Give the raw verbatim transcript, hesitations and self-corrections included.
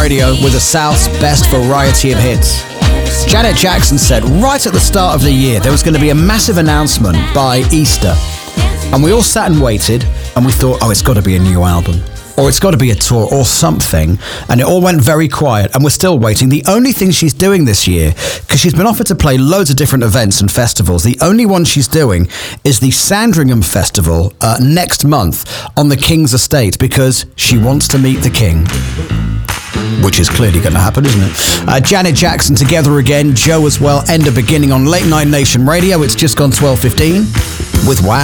Radio with the South's best variety of hits. Janet Jackson said right at the start of the year there was going to be a massive announcement by Easter. And we all sat and waited, and we thought, oh, it's got to be a new album. Or it's got to be a tour or something. And it all went very quiet, and we're still waiting. The only thing she's doing this year, because she's been offered to play loads of different events and festivals, the only one she's doing is the Sandringham Festival uh, next month on the King's Estate, because she wants to meet the King. Which is clearly going to happen, isn't it? Uh, Janet Jackson together again, Joe as well, End of Beginning on Late Night Nation Radio. It's just gone twelve fifteen with Wow.